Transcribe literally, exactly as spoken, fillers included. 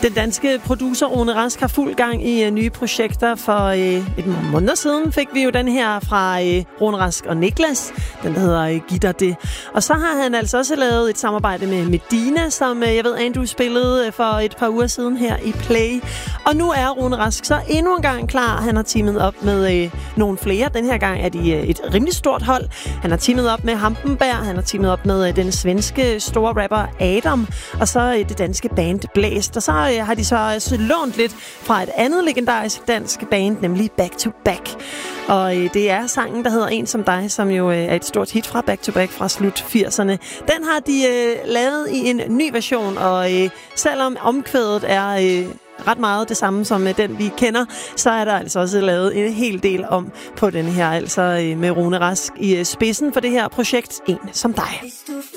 Den danske producer Rune Rask har fuld gang i uh, nye projekter. For uh, et måneder siden fik vi jo den her fra uh, Rune Rask og Niklas. Den der hedder uh, Giv dig det. Og så har han altså også lavet et samarbejde med Medina, som uh, jeg ved, Andrew spillede uh, for et par uger siden her i Play. Og nu er Rune Rask så endnu en gang klar. Han har teamet op med uh, nogle flere. Den her gang er de uh, et rimelig stort hold. Han har teamet op med Hampenberg. Han har teamet op med uh, den svenske store rapper Adam. Og så uh, det danske band Blæst. Og så har de så også lånt lidt fra et andet legendarisk dansk band, nemlig Back to Back. Og øh, det er sangen, der hedder En som dig, som jo øh, er et stort hit fra Back to Back fra slut firserne. Den har de øh, lavet i en ny version, og øh, selvom omkvædet er øh, ret meget det samme som øh, den, vi kender, så er der altså også lavet en hel del om på den her, altså øh, med Rune Rask i øh, spidsen for det her projekt En som dig.